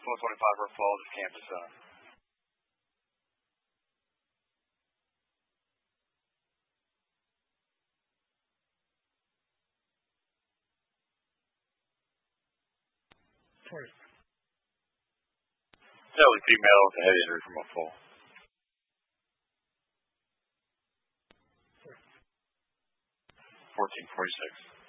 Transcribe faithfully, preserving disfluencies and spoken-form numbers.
one twenty-five Brook Falls is Campus Zone. That was female with a head injury from a fall. fourteen forty-six.